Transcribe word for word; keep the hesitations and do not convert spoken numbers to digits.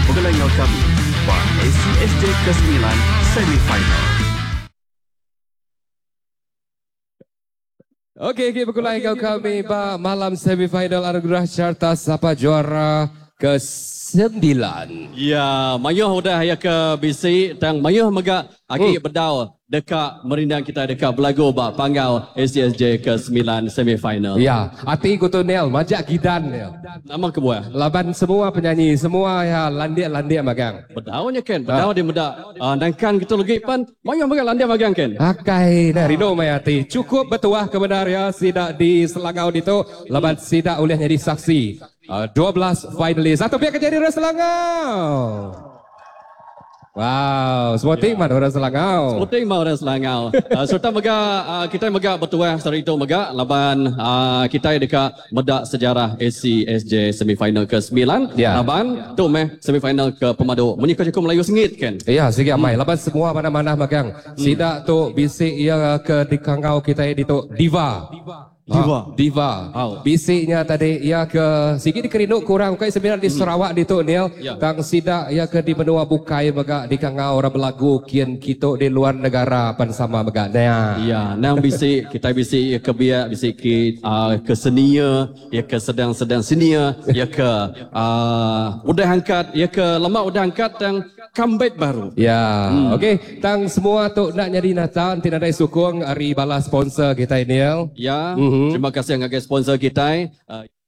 Pergelangau kami Bar A C S J ke sembilan semifinal. Okey, okay, pergelangau kami Bar malam semifinal Anugerah Carta Sapa juara ke sembilan. Ya, mayuh udah ya ke bisi dan mayuh megak agi hmm. berdau dekat merindang kita dekat belagu bak panggau A C S J ke sembilan semifinal. Ya, hati ku tu Nel, majak gidan Nel. Nama kebuah. Laban semua penyanyi, semua ya landia-landia magang. Berdaunya kan, berdau ha. Dia medak. Uh, dan kan kita lagi pan, mayuh megak landia magang kan. Akai dah rido mayati. Cukup betuah kebenar ya sidak di Selangau itu. Laban sidak oleh jadi saksi. Uh, dua belas finalis. Satu pihak kejadi orang Selangau. Wow, semua tim mana orang Selangau. Semua tim mana orang Selangau. uh, serta mega uh, kita mega bertuah hari itu mega laban uh, kita dekat medak sejarah A C S J semifinal ke sembilan. Yeah. Laban tu meh semifinal ke pemadu. Menyukai cukup Melayu sengit kan. Ya, sikit amai. Hmm. Laban semua mana-mana magang. Hmm. Sidak tu bisik ia ke di Kangau kita di tu Diva. Diva. Diva. Ha, Diva. Oh. Bisiknya tadi ia ke sikit di Kerinuk kurang kai sebenarnya di Sarawak di tu Neil. Ya. Tang sidak ia ke di benua Bukai mega di Kangau orang belagu kian kita di luar negara pan sama mega. Nah. Ya, nang bisik kita bisik ia ke biak bisik ke uh, ke senia, ia ke sedang-sedang senia, ia ke uh, udah angkat, ia ke lemak udah angkat yang comeback baru. Ya, hmm. okey. Tang semua tu nak jadi Natal tidak ada sukung hari balas sponsor kita Neil. Ya. Hmm. Terima kasih dengan sponsor kita. Uh,